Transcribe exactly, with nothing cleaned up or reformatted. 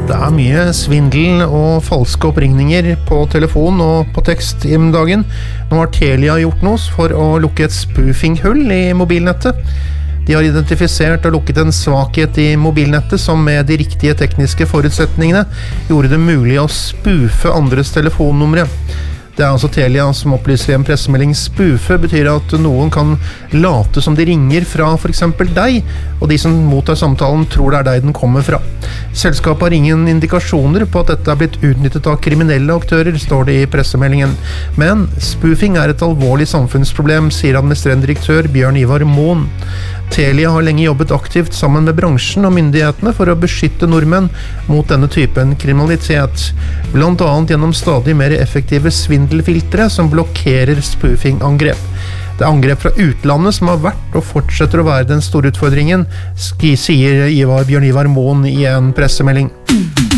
Det er mye svindel og falske oppringninger på telefon og på tekst i dagen. Nå har Telia gjort noe for å lukke et spoofing-hull i mobilnettet. De har identifisert og lukket en svakhet i mobilnettet som med de riktige tekniske forutsetningene gjorde det mulig å spoofe andres telefonnumre. Det er altså Telia som opplyser i en pressemelding. Spoofe betyr at noen kan late som de ringer fra for eksempel deg, og de som mottar samtalen tror det er deg den kommer fra. Selskapet har ingen indikasjoner på at dette er blitt utnyttet av kriminelle aktører, står det i pressemeldingen. Men spoofing er et alvorlig samfunnsproblem, sier administrerende direktør Bjørn Ivar Moen. Telia har lenge jobbet aktivt sammen med bransjen og myndighetene for å beskytte nordmenn mot denne typen kriminalitet, blant annet gjennom stadig mer effektive svindelfiltre som blokkerer spoofing-angrep. Det er angrep fra utlandet som har vært og fortsetter å være den store utfordringen, sier Ivar Bjørn Ivar Moen i en pressemelding.